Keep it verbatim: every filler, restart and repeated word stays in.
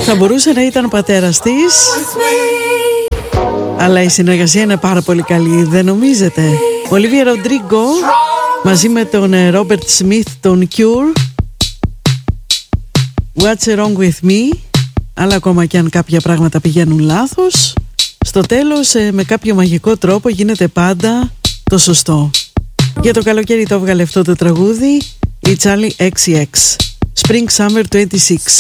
Θα μπορούσε να ήταν πατέρας της, αλλά η συνεργασία είναι πάρα πολύ καλή, δεν νομίζετε? Ολίβια Ροντρίγκο μαζί με τον Ρόμπερτ Σμιθ, τον Cure, What's Wrong With Me. Αλλά ακόμα και αν κάποια πράγματα πηγαίνουν λάθος, στο τέλος με κάποιο μαγικό τρόπο γίνεται πάντα το σωστό. Για το καλοκαίρι το έβγαλε αυτό το τραγούδι η Charli εξ εξ, Spring Summer είκοσι έξι.